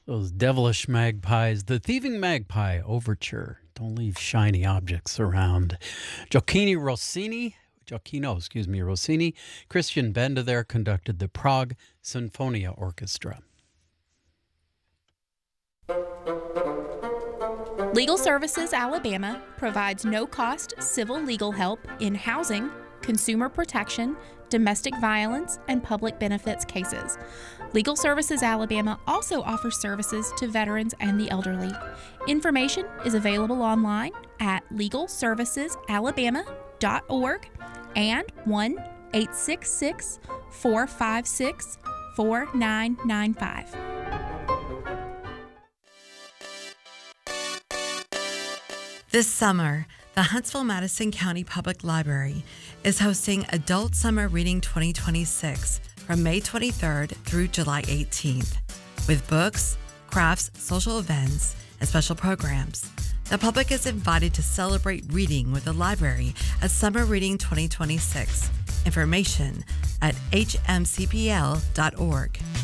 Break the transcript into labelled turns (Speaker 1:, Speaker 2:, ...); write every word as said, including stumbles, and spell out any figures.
Speaker 1: Those devilish magpies, the Thieving Magpie Overture. Don't leave shiny objects around. Gioacchino Rossini, Gioacchino, excuse me, Rossini, Christian Benda there conducted the Prague Sinfonia Orchestra.
Speaker 2: Legal Services Alabama provides no-cost civil legal help in housing, consumer protection, domestic violence, and public benefits cases. Legal Services Alabama also offers services to veterans and the elderly. Information is available online at legal services alabama dot org and one eight six six, four five six, four nine nine five.
Speaker 3: This summer, the Huntsville-Madison County Public Library is hosting Adult Summer Reading twenty twenty-six from May twenty-third through July eighteenth. With books, crafts, social events, and special programs, the public is invited to celebrate reading with the library at Summer Reading twenty twenty-six. Information at h m c p l dot org.